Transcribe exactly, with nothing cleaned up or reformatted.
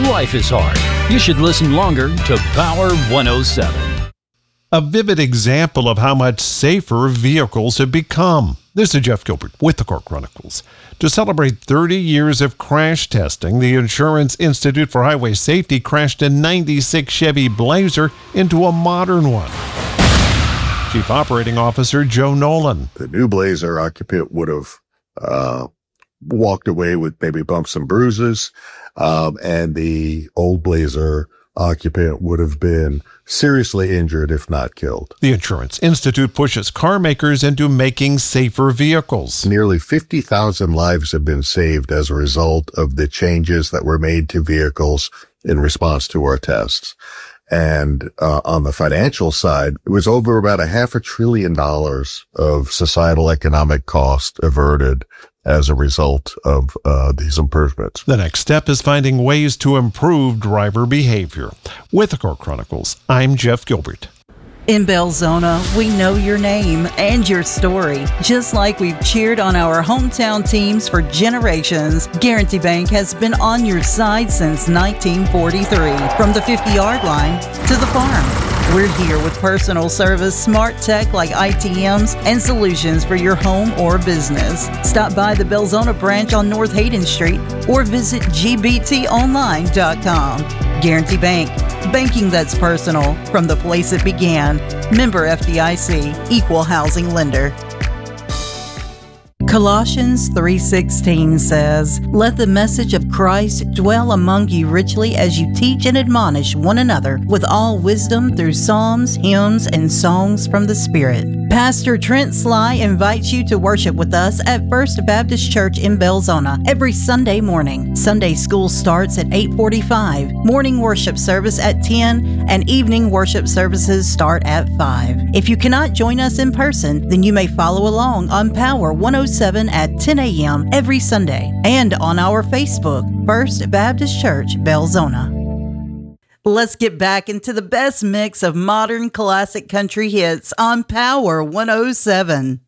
Life is hard. You should listen longer to Power one oh seven. A vivid example of how much safer vehicles have become. This is Jeff Gilbert with the Car Chronicles. To celebrate thirty years of crash testing, the Insurance Institute for Highway Safety crashed a ninety-six Chevy Blazer into a modern one. Chief Operating Officer Joe Nolan. The new Blazer occupant would have uh, walked away with maybe bumps and bruises, um, and the old Blazer occupant would have been seriously injured, if not killed. The Insurance Institute pushes car makers into making safer vehicles. Nearly fifty thousand lives have been saved as a result of the changes that were made to vehicles in response to our tests. And uh, on the financial side, it was over about a half a trillion dollars of societal economic cost averted as a result of uh, these improvements. The next step is finding ways to improve driver behavior. With the Car Chronicles, I'm Jeff Gilbert. In Belzona, we know your name and your story. Just like we've cheered on our hometown teams for generations, Guarantee Bank has been on your side since nineteen forty-three. From the fifty-yard line to the farm, we're here with personal service, smart tech like I T Ms, and solutions for your home or business. Stop by the Belzona branch on North Hayden Street or visit G B T online dot com. Guarantee Bank, banking that's personal from the place it began. Member F D I C, Equal Housing Lender. Colossians three sixteen says, "Let the message of Christ dwell among you richly as you teach and admonish one another with all wisdom through psalms, hymns, and songs from the Spirit." Pastor Trent Sly invites you to worship with us at First Baptist Church in Belzona every Sunday morning. Sunday school starts at eight forty-five, morning worship service at ten, and evening worship services start at five. If you cannot join us in person, then you may follow along on Power one oh seven at ten a.m. every Sunday and on our Facebook, First Baptist Church, Belzona. Let's get back into the best mix of modern classic country hits on Power one oh seven.